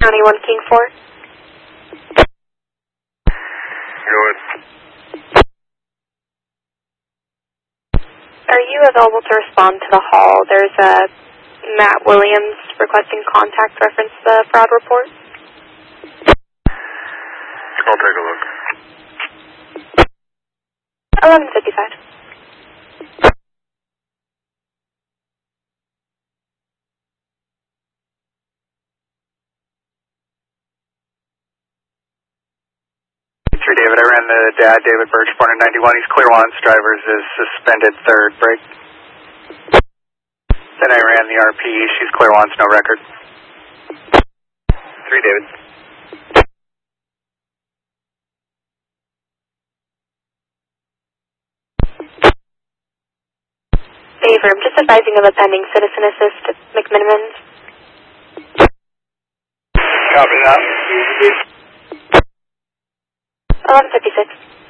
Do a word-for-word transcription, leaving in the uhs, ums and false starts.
County one King four. Good. Are you available to respond to the hall? There's a Matt Williams requesting contact reference the fraud report. I'll take a look. eleven fifty-five. three David, I ran the dad, David Birch, born in ninety-one. He's clear once. Drivers is suspended third break. Then I ran the R P. She's clear once, no record. three David. Favor, I'm just advising of a pending citizen assist at McMinimans. Copy that. eleven fifty-six.